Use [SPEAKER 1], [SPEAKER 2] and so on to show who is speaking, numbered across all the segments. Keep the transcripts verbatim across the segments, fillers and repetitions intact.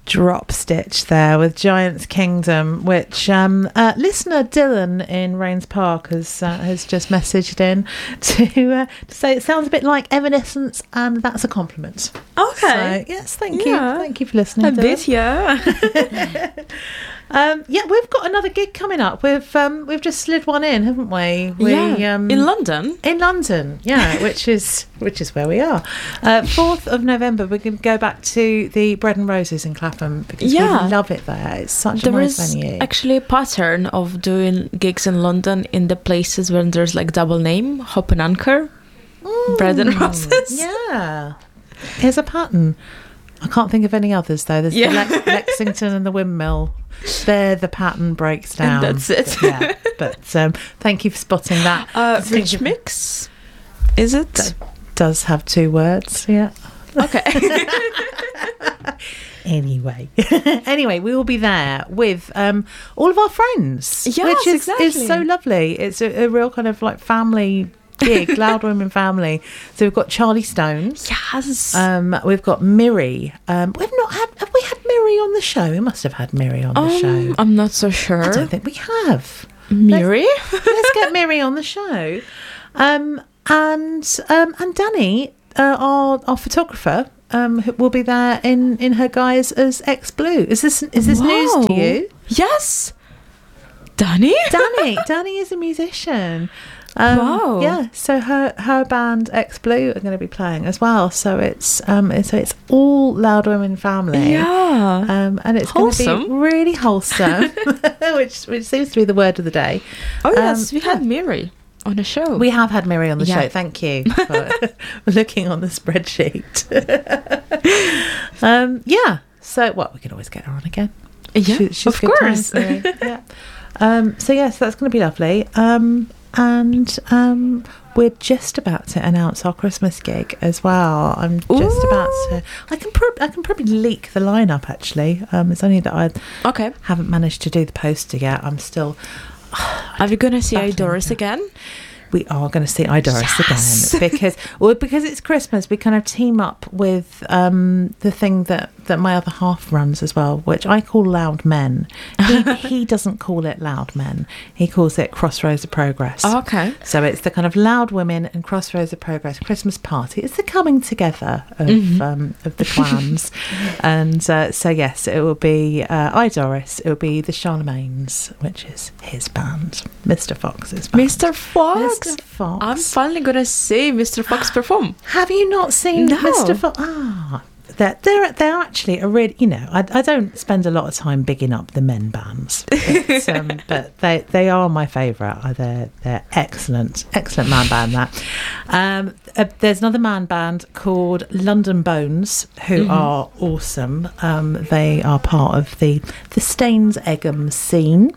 [SPEAKER 1] drop stitch there with Giant's Kingdom, which um, uh, listener Dylan in Rains Park has uh, has just messaged in to, uh, to say it sounds a bit like Evanescence, and that's a compliment.
[SPEAKER 2] Okay.
[SPEAKER 1] So, yes, thank
[SPEAKER 2] Yeah.
[SPEAKER 1] you. Thank you for listening.
[SPEAKER 2] A
[SPEAKER 1] Dylan.
[SPEAKER 2] bit, yeah.
[SPEAKER 1] Um, yeah, we've got another gig coming up. We've um, we've just slid one in, haven't we? we
[SPEAKER 2] yeah.
[SPEAKER 1] um,
[SPEAKER 2] In London.
[SPEAKER 1] In London, yeah, which is which is where we are. Uh, fourth of November, we're going to go back to the Bread and Roses in Clapham because
[SPEAKER 2] Yeah.
[SPEAKER 1] we love it there. It's such
[SPEAKER 2] There
[SPEAKER 1] a nice
[SPEAKER 2] is
[SPEAKER 1] venue.
[SPEAKER 2] actually a pattern of doing gigs in London in the places where there's like double name, Hop and Anchor,
[SPEAKER 1] Mm,
[SPEAKER 2] Bread and Roses.
[SPEAKER 1] Yeah, here's a pattern. I can't think of any others though. There's
[SPEAKER 2] Yeah.
[SPEAKER 1] the Lex- Lexington and the Windmill. There, the pattern breaks down.
[SPEAKER 2] And that's it.
[SPEAKER 1] But, yeah, but um, thank you for spotting that.
[SPEAKER 2] Uh, Rich
[SPEAKER 1] Distinctive-
[SPEAKER 2] Mix, is it?
[SPEAKER 1] That does have two words. Yeah.
[SPEAKER 2] Okay.
[SPEAKER 1] Anyway, anyway, we will be there with um, all of our friends,
[SPEAKER 2] Yes,
[SPEAKER 1] which is,
[SPEAKER 2] exactly.
[SPEAKER 1] is so lovely. It's a, a real kind of like family gig, Loud Women family. So we've got Charlie Stones.
[SPEAKER 2] Yes.
[SPEAKER 1] Um, we've got Miri. Um, we've not had. Have we had Miri on the show? We must have had Miri on the
[SPEAKER 2] um,
[SPEAKER 1] show.
[SPEAKER 2] I'm not so sure.
[SPEAKER 1] I don't think we have.
[SPEAKER 2] Miri?
[SPEAKER 1] Let's get Miri on the show. Um, and um, and Danny, uh, our our photographer, um, who will be there in, in her guise as X Blue. Is this is this news to
[SPEAKER 2] Wow.
[SPEAKER 1] you?
[SPEAKER 2] Yes. Danny?
[SPEAKER 1] Danny, Danny is a musician. Um,
[SPEAKER 2] Wow.
[SPEAKER 1] Yeah, so her her band X Blue are going to be playing as well. So it's um so it's all Loud Women family.
[SPEAKER 2] Yeah.
[SPEAKER 1] Um, and it's going to be
[SPEAKER 2] Wholesome.
[SPEAKER 1] really wholesome, which which seems to be the word of the day.
[SPEAKER 2] Oh, yes.
[SPEAKER 1] Um,
[SPEAKER 2] we had Miri on a show.
[SPEAKER 1] We have had Miri on the
[SPEAKER 2] Yeah.
[SPEAKER 1] show. Thank you for looking on the spreadsheet. um, yeah. So, well, we can always get her on again.
[SPEAKER 2] Yeah,
[SPEAKER 1] She- she's
[SPEAKER 2] of
[SPEAKER 1] good
[SPEAKER 2] course.
[SPEAKER 1] times, Miri. Yeah. Um, so, yes, that's going to be lovely. Um, and um, we're just about to announce our Christmas gig as well. I'm just
[SPEAKER 2] Ooh.
[SPEAKER 1] about to. I can prob- I can probably leak the lineup. Actually, um, it's only that I
[SPEAKER 2] Okay.
[SPEAKER 1] haven't managed to do the poster yet. I'm still.
[SPEAKER 2] Are we going to see
[SPEAKER 1] Battling
[SPEAKER 2] Doris
[SPEAKER 1] with
[SPEAKER 2] again?
[SPEAKER 1] We are going to see Idoris
[SPEAKER 2] Yes.
[SPEAKER 1] again because, well, because it's Christmas. We kind of team up with um, the thing that, that my other half runs as well, which I call Loud Men. He, he doesn't call it Loud Men. He calls it Crossroads of Progress.
[SPEAKER 2] Oh, okay.
[SPEAKER 1] So it's the kind of Loud Women and Crossroads of Progress Christmas party. It's the coming together of
[SPEAKER 2] Mhm.
[SPEAKER 1] um, of the clans, and uh, so yes, it will be uh, Idoris. It will be the Charlemagnes, which is his band, Mister Fox's band.
[SPEAKER 2] Mister Fox.
[SPEAKER 1] Mister Fox.
[SPEAKER 2] I'm finally going to see Mister Fox perform.
[SPEAKER 1] Have you not seen
[SPEAKER 2] No.
[SPEAKER 1] Mister Fox? Ah, they're, they're they're actually a really, you know, I, I don't spend a lot of time bigging up the men bands, but, um, but they they are my favourite. Uh, They're they're excellent, excellent man band. That um, uh, there's another man band called London Bones who
[SPEAKER 2] Mhm.
[SPEAKER 1] are awesome. Um, they are part of the the Staines Egham scene.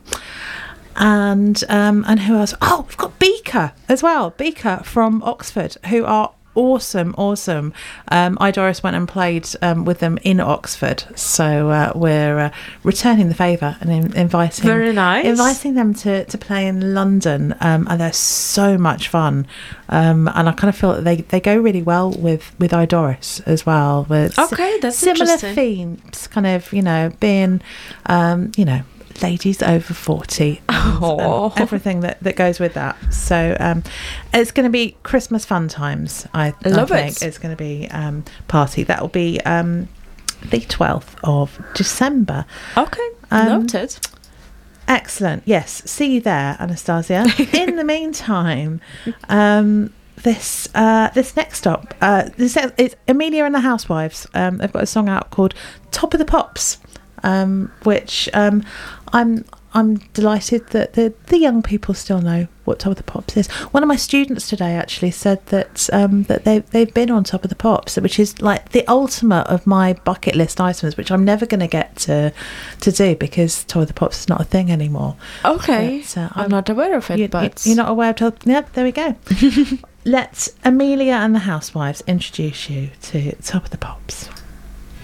[SPEAKER 1] And um, and who else? Oh, we've got Beaker as well. Beaker from Oxford, who are awesome, awesome. Um, Idoris went and played um, with them in Oxford, so uh, we're uh, returning the favour and in- inviting
[SPEAKER 2] Very nice.
[SPEAKER 1] inviting them to, to play in London. Um, and they're so much fun. Um, and I kind of feel that they, they go really well with with Idoris as well. With si-
[SPEAKER 2] Okay, that's
[SPEAKER 1] similar
[SPEAKER 2] interesting.
[SPEAKER 1] themes, kind of, you know, being um, you know. ladies over forty and,
[SPEAKER 2] Aw.
[SPEAKER 1] and everything that, that goes with that. So um, it's going to be Christmas fun times. I, I
[SPEAKER 2] Love
[SPEAKER 1] think
[SPEAKER 2] it.
[SPEAKER 1] it's going to be um, party. That will be um, the twelfth of December.
[SPEAKER 2] Okay.
[SPEAKER 1] Um,
[SPEAKER 2] Noted.
[SPEAKER 1] Excellent. Yes. See you there, Anastasia. In the meantime, um, this uh, this next stop, uh, this it's Amelia and the Housewives. Um, they've got a song out called "Top of the Pops," um, which um, I'm I'm delighted that the the young people still know what Top of the Pops is. One of my students today actually said that um, that they they've been on Top of the Pops, which is like the ultimate of my bucket list items, which I'm never going to get to to do because Top of the Pops is not a thing anymore.
[SPEAKER 2] Okay.
[SPEAKER 1] But, uh,
[SPEAKER 2] I'm
[SPEAKER 1] I'm-
[SPEAKER 2] not aware of it,
[SPEAKER 1] You,
[SPEAKER 2] but
[SPEAKER 1] you're not aware of Top? Yep, there we go. Let Amelia and the Housewives introduce you to Top of the Pops.